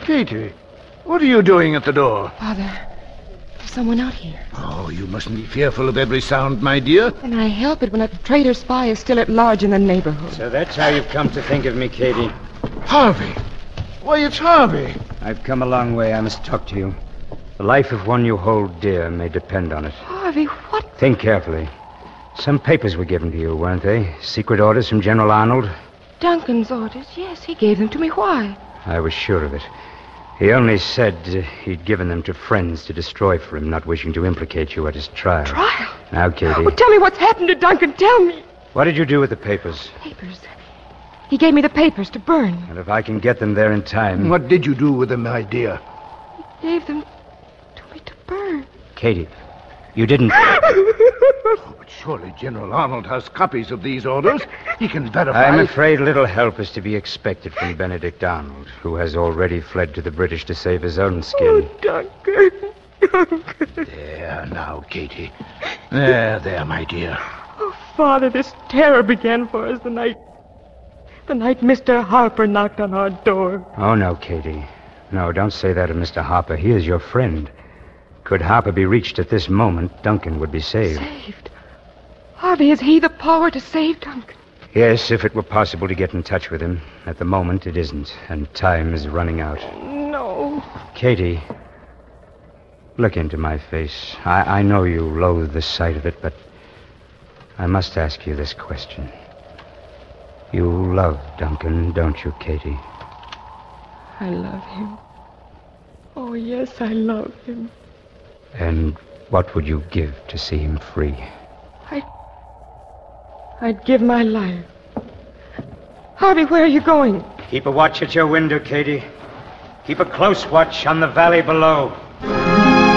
Katie, what are you doing at the door? Father, there's someone out here. Oh, you mustn't be fearful of every sound, my dear. Can I help it when a traitor spy is still at large in the neighborhood? So that's how you've come to think of me, Katie. Harvey. Why, it's Harvey. I've come a long way. I must talk to you. The life of one you hold dear may depend on it. Harvey, what? Think carefully. Some papers were given to you, weren't they? Secret orders from General Arnold? Duncan's orders? Yes, he gave them to me. Why? I was sure of it. He only said he'd given them to friends to destroy for him, not wishing to implicate you at his trial. Trial? Now, Katie. Oh, tell me what's happened to Duncan. Tell me. What did you do with the papers? Papers? He gave me the papers to burn. And if I can get them there in time... What did you do with them, my dear? He gave them to me to burn. Katie, you didn't... Oh, but surely General Arnold has copies of these orders. He can verify... I'm afraid little help is to be expected from Benedict Arnold, who has already fled to the British to save his own skin. Oh, Duncan. Duncan. There now, Katie. There, my dear. Oh, Father, this terror began for us the night Mr. Harper knocked on our door. Oh, no, Katie. No, don't say that of Mr. Harper. He is your friend. Could Harper be reached at this moment, Duncan would be saved. Saved? Harvey, has he the power to save Duncan? Yes, if it were possible to get in touch with him. At the moment, it isn't, and time is running out. No. Katie, look into my face. I know you loathe the sight of it, but I must ask you this question. You love Duncan, don't you, Katie? I love him. Oh, yes, I love him. And what would you give to see him free? I'd give my life. Harvey, where are you going? Keep a watch at your window, Katie. Keep a close watch on the valley below.